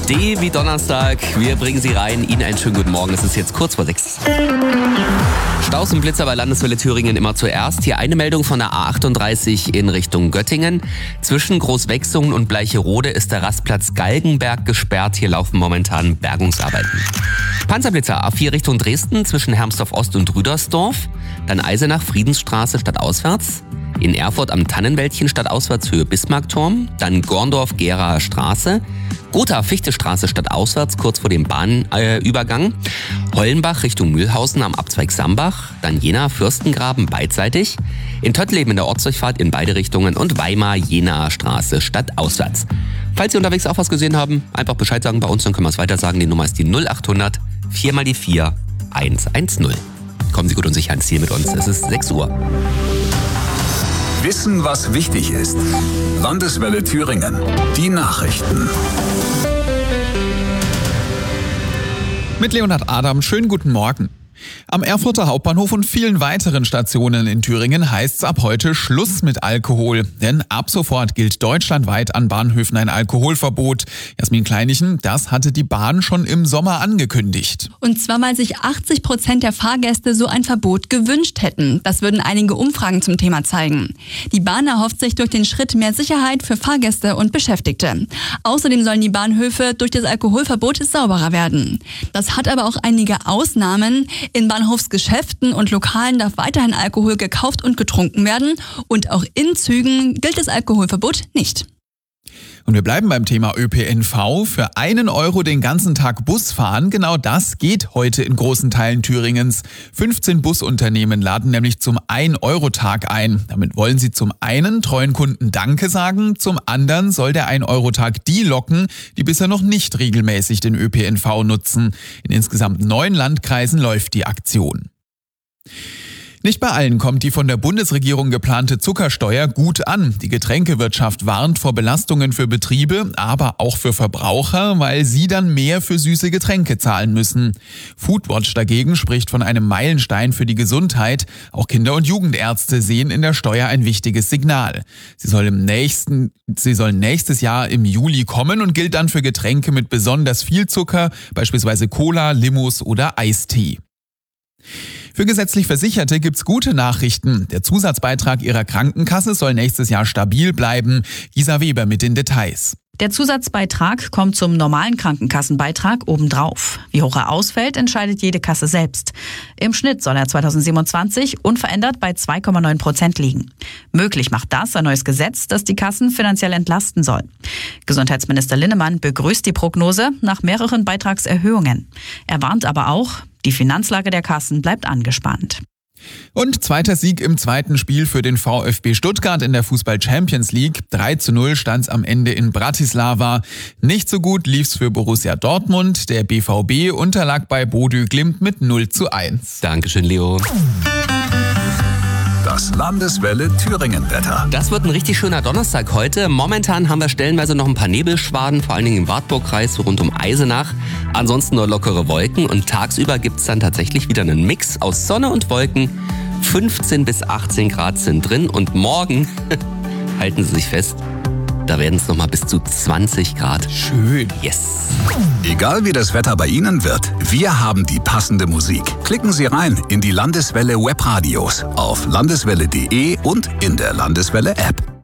D wie Donnerstag. Wir bringen Sie rein. Ihnen einen schönen guten Morgen. Es ist jetzt kurz vor 6. Staus und Blitzer bei Landeswelle Thüringen immer zuerst. Hier eine Meldung von der A38 in Richtung Göttingen. Zwischen Großwechsungen und Bleicherode ist der Rastplatz Galgenberg gesperrt. Hier laufen momentan Bergungsarbeiten. Panzerblitzer A4 Richtung Dresden zwischen Hermsdorf Ost und Rüdersdorf. Dann Eisenach Friedensstraße stadtauswärts. In Erfurt am Tannenwäldchen stadtauswärts Höhe Bismarckturm. Dann Gorndorf-Geraer Straße. Gotha-Fichte-Straße stadtauswärts kurz vor dem Bahnübergang. Hollenbach Richtung Mühlhausen am Abzweig Sambach. Dann Jena-Fürstengraben beidseitig. In Töttleben in der Ortsdurchfahrt in beide Richtungen. Und Weimar-Jenaer Straße stadtauswärts. Falls Sie unterwegs auch was gesehen haben, einfach Bescheid sagen bei uns, dann können wir es weiter sagen. Die Nummer ist die 0800 4 mal die 4 110. Kommen Sie gut und sicher ans Ziel mit uns. Es ist 6 Uhr. Wissen, was wichtig ist. Landeswelle Thüringen. Die Nachrichten. Mit Leonhard Adam, schönen guten Morgen. Am Erfurter Hauptbahnhof und vielen weiteren Stationen in Thüringen heißt's ab heute Schluss mit Alkohol. Denn ab sofort gilt deutschlandweit an Bahnhöfen ein Alkoholverbot. Jasmin Kleinichen, das hatte die Bahn schon im Sommer angekündigt. Und zwar, weil sich 80% der Fahrgäste so ein Verbot gewünscht hätten. Das würden einige Umfragen zum Thema zeigen. Die Bahn erhofft sich durch den Schritt mehr Sicherheit für Fahrgäste und Beschäftigte. Außerdem sollen die Bahnhöfe durch das Alkoholverbot sauberer werden. Das hat aber auch einige Ausnahmen. In Bahnhofsgeschäften und Lokalen darf weiterhin Alkohol gekauft und getrunken werden. Und auch in Zügen gilt das Alkoholverbot nicht. Und wir bleiben beim Thema ÖPNV. Für 1 Euro den ganzen Tag Bus fahren, genau das geht heute in großen Teilen Thüringens. 15 Busunternehmen laden nämlich zum 1-Euro-Tag ein. Damit wollen sie zum einen treuen Kunden Danke sagen, zum anderen soll der 1-Euro-Tag die locken, die bisher noch nicht regelmäßig den ÖPNV nutzen. In insgesamt 9 Landkreisen läuft die Aktion. Nicht bei allen kommt die von der Bundesregierung geplante Zuckersteuer gut an. Die Getränkewirtschaft warnt vor Belastungen für Betriebe, aber auch für Verbraucher, weil sie dann mehr für süße Getränke zahlen müssen. Foodwatch dagegen spricht von einem Meilenstein für die Gesundheit. Auch Kinder- und Jugendärzte sehen in der Steuer ein wichtiges Signal. Sie soll nächstes Jahr im Juli kommen und gilt dann für Getränke mit besonders viel Zucker, beispielsweise Cola, Limos oder Eistee. Für gesetzlich Versicherte gibt's gute Nachrichten. Der Zusatzbeitrag ihrer Krankenkasse soll nächstes Jahr stabil bleiben. Gisa Weber mit den Details. Der Zusatzbeitrag kommt zum normalen Krankenkassenbeitrag obendrauf. Wie hoch er ausfällt, entscheidet jede Kasse selbst. Im Schnitt soll er 2027 unverändert bei 2,9% liegen. Möglich macht das ein neues Gesetz, das die Kassen finanziell entlasten soll. Gesundheitsminister Linnemann begrüßt die Prognose nach mehreren Beitragserhöhungen. Er warnt aber auch, die Finanzlage der Kassen bleibt angespannt. Und zweiter Sieg im zweiten Spiel für den VfB Stuttgart in der Fußball-Champions League. 3:0 stand's am Ende in Bratislava. Nicht so gut lief's für Borussia Dortmund. Der BVB unterlag bei Bodø Glimt mit 0:1. Dankeschön, Leo. Das Landeswelle Thüringen-Wetter. Das wird ein richtig schöner Donnerstag heute. Momentan haben wir stellenweise noch ein paar Nebelschwaden, vor allen Dingen im Wartburgkreis, so rund um Eisenach. Ansonsten nur lockere Wolken und tagsüber gibt's dann tatsächlich wieder einen Mix aus Sonne und Wolken. 15 bis 18 Grad sind drin und morgen, halten Sie sich fest, da werden es nochmal bis zu 20 Grad. Schön. Yes. Egal wie das Wetter bei Ihnen wird, wir haben die passende Musik. Klicken Sie rein in die Landeswelle Webradios auf landeswelle.de und in der Landeswelle App.